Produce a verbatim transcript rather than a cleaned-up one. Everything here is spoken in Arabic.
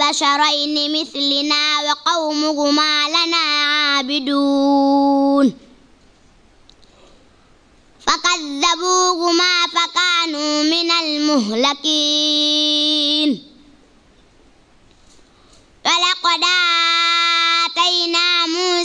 بشرين مثلنا وقومهما لنا عابدون فكذبوهما فكانوا من المهلكين